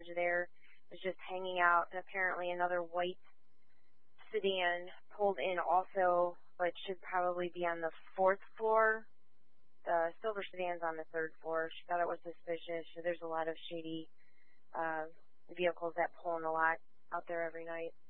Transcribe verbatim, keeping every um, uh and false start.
there was just hanging out. Apparently another white sedan pulled in also, but should probably be on the fourth floor. The silver sedan's on the third floor. She thought it was suspicious. There's a lot of shady uh, vehicles that pull in a lot out there every night.